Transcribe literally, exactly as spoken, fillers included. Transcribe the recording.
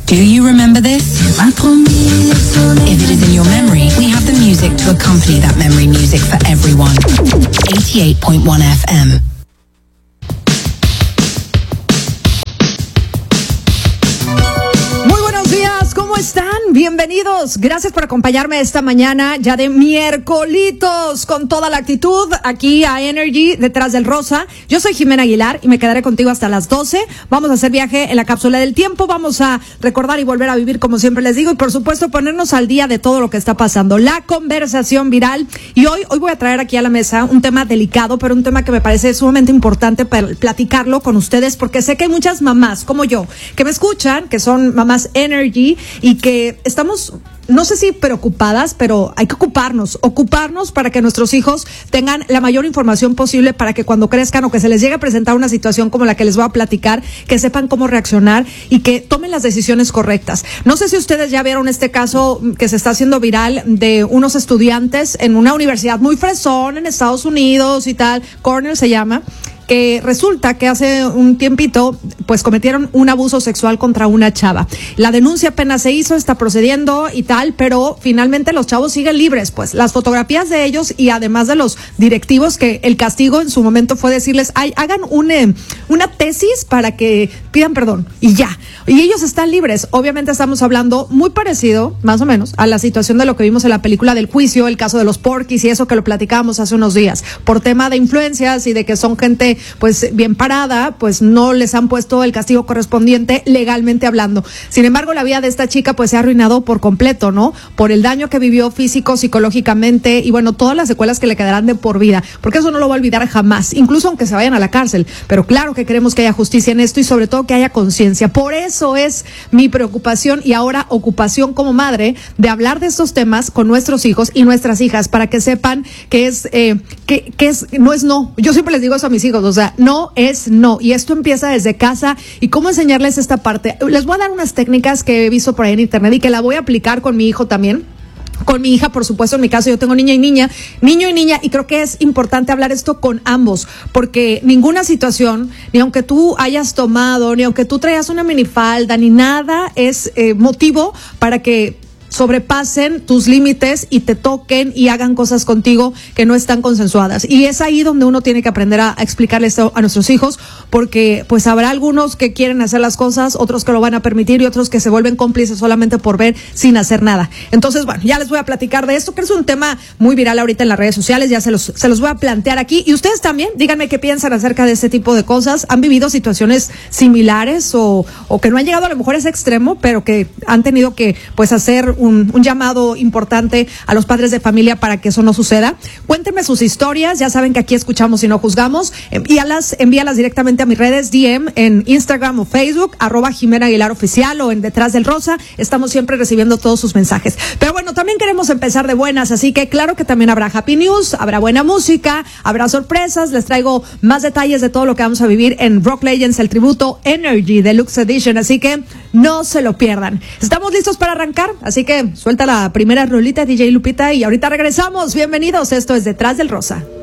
Do you remember this? If it is in your memory, we have the music to accompany that memory music for everyone. eighty-eight point one F M. ¿Cómo están? Bienvenidos. Gracias por acompañarme esta mañana ya de miércolitos con toda la actitud aquí a Energy detrás del Rosa. Yo soy Jimena Aguilar y me quedaré contigo hasta las doce. Vamos a hacer viaje en la cápsula del tiempo. Vamos a recordar y volver a vivir como siempre les digo y por supuesto ponernos al día de todo lo que está pasando. La conversación viral. Y hoy, hoy voy a traer aquí a la mesa un tema delicado, pero un tema que me parece sumamente importante para platicarlo con ustedes porque sé que hay muchas mamás como yo que me escuchan, que son mamás Energy y que estamos, no sé si preocupadas, pero hay que ocuparnos, ocuparnos para que nuestros hijos tengan la mayor información posible para que cuando crezcan o que se les llegue a presentar una situación como la que les voy a platicar, que sepan cómo reaccionar y que tomen las decisiones correctas. No sé si ustedes ya vieron este caso que se está haciendo viral de unos estudiantes en una universidad muy fresón en Estados Unidos y tal, Cornell se llama, que resulta que hace un tiempito pues cometieron un abuso sexual contra una chava. La denuncia apenas se hizo, está procediendo y tal, pero finalmente los chavos siguen libres, pues las fotografías de ellos y además de los directivos que el castigo en su momento fue decirles, ay, hagan un, eh, una tesis para que pidan perdón y ya. Y ellos están libres. Obviamente estamos hablando muy parecido, más o menos, a la situación de lo que vimos en la película del juicio, el caso de los Porquis y eso que lo platicábamos hace unos días. Por tema de influencias y de que son gente pues bien parada, pues no les han puesto el castigo correspondiente legalmente hablando. Sin embargo, la vida de esta chica pues se ha arruinado por completo, ¿no? Por el daño que vivió físico, psicológicamente y bueno, todas las secuelas que le quedarán de por vida, porque eso no lo va a olvidar jamás, incluso aunque se vayan a la cárcel. Pero claro que queremos que haya justicia en esto y sobre todo que haya conciencia. Por eso es mi preocupación y ahora ocupación como madre de hablar de estos temas con nuestros hijos y nuestras hijas para que sepan que es, eh, que, que es, no es no. Yo siempre les digo eso a mis hijos, o sea, no es no. Y esto empieza desde casa. ¿Y cómo enseñarles esta parte? Les voy a dar unas técnicas que he visto por ahí en internet y que la voy a aplicar con mi hijo también. Con mi hija, por supuesto, en mi caso yo tengo niña y niña, niño y niña, y creo que es importante hablar esto con ambos, porque ninguna situación, ni aunque tú hayas tomado, ni aunque tú traigas una minifalda, ni nada es eh, motivo para que sobrepasen tus límites y te toquen y hagan cosas contigo que no están consensuadas. Y es ahí donde uno tiene que aprender a, a explicarle esto a nuestros hijos, porque pues habrá algunos que quieren hacer las cosas, otros que lo van a permitir y otros que se vuelven cómplices solamente por ver sin hacer nada. Entonces, bueno, ya les voy a platicar de esto, que es un tema muy viral ahorita en las redes sociales, ya se los, se los voy a plantear aquí. Y ustedes también, díganme qué piensan acerca de este tipo de cosas. ¿Han vivido situaciones similares o, o que no han llegado a lo mejor a ese extremo, pero que han tenido que pues hacer Un, un llamado importante a los padres de familia para que eso no suceda? Cuéntenme sus historias, ya saben que aquí escuchamos y no juzgamos. Envíalas, envíalas directamente a mis redes D M en Instagram o Facebook, arroba Jimena Aguilar Oficial o en Detrás del Rosa. Estamos siempre recibiendo todos sus mensajes. Pero bueno, también queremos empezar de buenas, así que claro que también habrá Happy News, habrá buena música, habrá sorpresas. Les traigo más detalles de todo lo que vamos a vivir en Rock Legends, el tributo Energy Deluxe Edition, así que no se lo pierdan. Estamos listos para arrancar, así que suelta la primera rolita, D J Lupita, y ahorita regresamos. Bienvenidos, esto es Detrás del Rosa.